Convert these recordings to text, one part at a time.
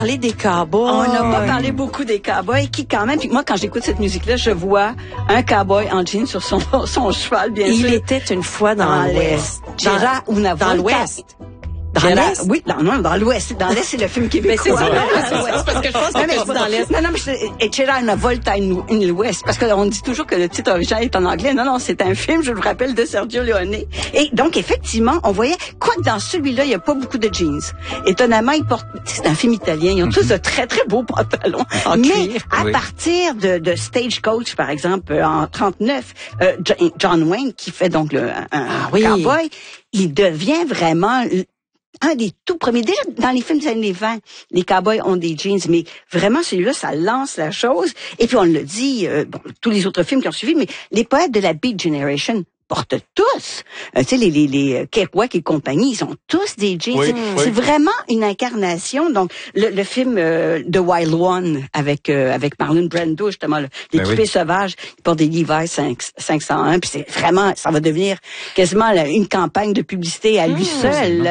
Parler des cowboys. On n'a pas parlé beaucoup des cowboys qui, quand même, puis moi, quand j'écoute cette musique-là, je vois un cowboy en jean sur son cheval, bien sûr. Il était une fois dans l'Ouest. Dans l'Ouest. Dans l'Est? Oui, dans l'Ouest. Dans l'Est, c'est le film québécois. Mais c'est ça, parce que je pense que c'est dans l'Est. Non, mais c'era una volta in l'Ouest. Parce qu'on dit toujours que le titre original est en anglais. Non, c'est un film, je vous rappelle, de Sergio Leone. Et donc, effectivement, on voyait, quoique dans celui-là, il n'y a pas beaucoup de jeans. Étonnamment, c'est un film italien. Ils ont tous de très, très beaux pantalons. Mais à partir de Stagecoach, par exemple, en 39, John Wayne, qui fait donc un cowboy, il devient vraiment un des tout premiers. Déjà, dans les films des années 20, les cowboys ont des jeans, mais vraiment, celui-là, ça lance la chose. Et puis, on le dit, tous les autres films qui ont suivi, mais les poètes de la Beat Generation portent tous. Tu sais, les Kerouac et compagnie, ils ont tous des jeans. Oui, c'est vraiment une incarnation. Donc, le film The Wild One avec Marlon Brando, justement, l'équipé sauvage, il porte des Levi's 501, puis c'est vraiment, ça va devenir quasiment une campagne de publicité à lui seul.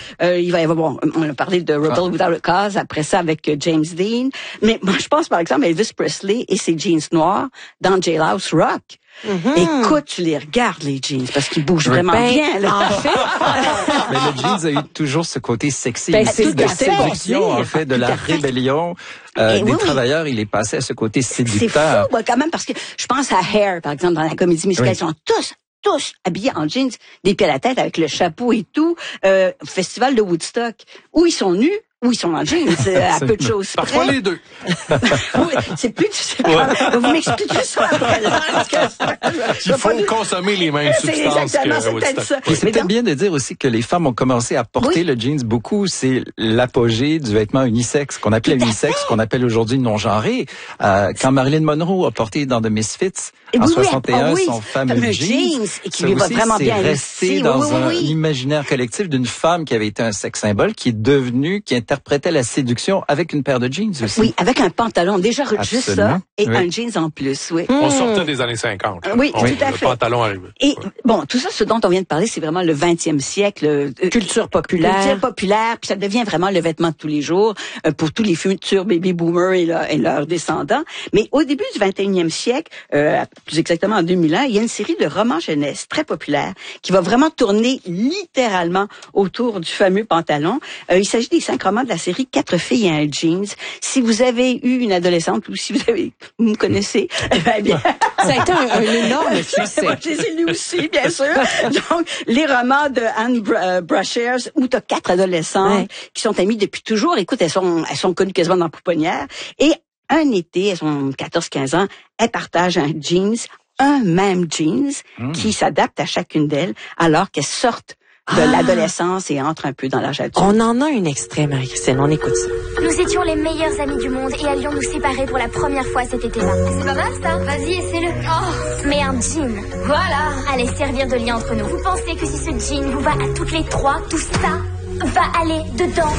Il va y avoir, on a parlé de Rebel Without a Cause, après ça avec James Dean. Mais moi, je pense par exemple à Elvis Presley et ses jeans noirs dans Jailhouse Rock. Écoute, tu les regardes, les jeans, parce qu'ils bougent vraiment bien, là. En fait. Mais le jeans a eu toujours ce côté sexy, de séduction, en fait, de la rébellion. Des travailleurs, il est passé à ce côté séducteur. C'est fou, quand même, parce que je pense à Hair, par exemple, dans la comédie musicale, ils sont tous habillés en jeans, des pieds à la tête, avec le chapeau et tout. Festival de Woodstock, où ils sont nus, où ils sont en jeans, à peu de choses près. Parfois les deux. Oui, c'est plus, vous m'expliquez ça après, là, parce que il faut consommer les mêmes substances que Woodstock. Et c'est peut-être bien de dire aussi que les femmes ont commencé à porter le jeans beaucoup. C'est l'apogée du vêtement unisexe, qu'on appelait unisexe, qu'on appelle aujourd'hui non-genré. Quand Marilyn Monroe a porté dans The Misfits, en 61, son fameux jeans, et qui lui va vraiment bien resté dans un imaginaire collectif d'une femme qui avait été un sexe symbole, qui est devenue, qui interprétait la séduction avec une paire de jeans aussi. Oui, avec un pantalon, déjà juste ça, et un jeans en plus, oui. On sortait des années 50. Là. Oui, tout à fait. Le pantalon arrive. Et bon, tout ça, ce dont on vient de parler, c'est vraiment le 20e siècle. Culture populaire. Culture populaire, puis ça devient vraiment le vêtement de tous les jours pour tous les futurs baby boomers et leurs descendants. Mais au début du 21e siècle, plus exactement en 2001, il y a une série de romans jeunesse très populaires qui va vraiment tourner littéralement autour du fameux pantalon. Il s'agit des 5 romans de la série 4 filles et un jeans. Si vous avez eu une adolescente ou si vous me connaissez, bien, ça a été un énorme succès. Moi, je les ai lus aussi, bien sûr. Donc, les romans de Anne Brashares, où t'as 4 adolescentes qui sont amies depuis toujours. Écoute, elles sont connues quasiment dans la pouponnière. Et un été, elles ont 14-15 ans, elles partagent un jeans, un même jeans, qui s'adapte à chacune d'elles, alors qu'elles sortent de l'adolescence et entre un peu dans l'âge adulte. On en a un extrait, Marie-Christine, on écoute ça. Nous étions les meilleurs amis du monde et allions nous séparer pour la première fois cet été-là. C'est pas mal ça, vas-y, essaie-le. Oh, mais un jean, voilà, allait servir de lien entre nous. Vous pensez que si ce jean vous va à toutes les 3, tout ça va aller dedans?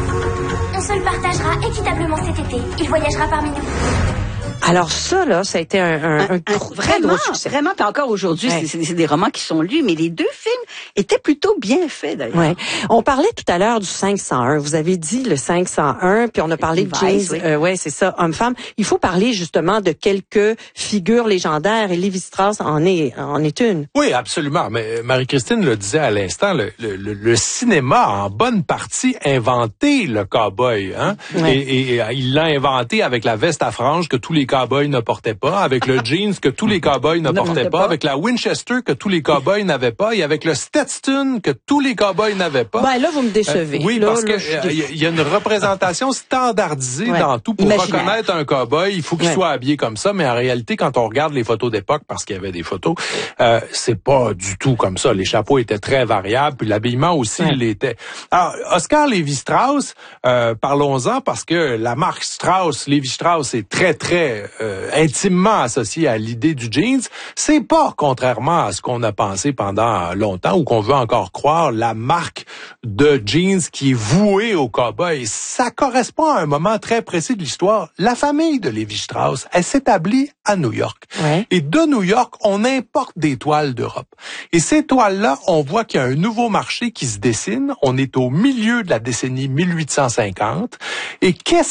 On se le partagera équitablement cet été. Il voyagera parmi nous. Alors ça, là, ça a été un très gros succès. Vraiment, puis encore aujourd'hui, c'est des romans qui sont lus, mais les 2 films étaient plutôt bien faits, d'ailleurs. Ouais. On parlait tout à l'heure du 501. Vous avez dit le 501, puis on a parlé de jeans. C'est ça, homme-femme. Il faut parler justement de quelques figures légendaires, et Lévi Strauss en est une. Oui, absolument. Mais Marie-Christine le disait à l'instant, le cinéma a en bonne partie inventé le cow-boy. Hein? Et il l'a inventé avec la veste à franges que tous les cow-boys ne portaient pas, avec le jeans que tous les cow-boys ne portaient pas, avec la Winchester que tous les cow-boys n'avaient pas, et avec le Stetson que tous les cow-boys n'avaient pas. Ben là, vous me décevez. Oui, là, parce que il y a une représentation standardisée dans tout. Pour reconnaître un cow-boy, il faut qu'il soit habillé comme ça, mais en réalité, quand on regarde les photos d'époque, parce qu'il y avait des photos, c'est pas du tout comme ça. Les chapeaux étaient très variables, puis l'habillement aussi l'était. Alors, Oscar Lévi-Strauss, parlons-en, parce que la marque Strauss, Lévi-Strauss, est très, très très intimement associé à l'idée du jeans. C'est pas, contrairement à ce qu'on a pensé pendant longtemps ou qu'on veut encore croire, la marque de jeans qui est vouée au cow-boy. Ça correspond à un moment très précis de l'histoire. La famille de Lévi-Strauss, elle s'établit à New York. Ouais. Et de New York, on importe des toiles d'Europe. Et ces toiles-là, on voit qu'il y a un nouveau marché qui se dessine. On est au milieu de la décennie 1850. Et qu'est-ce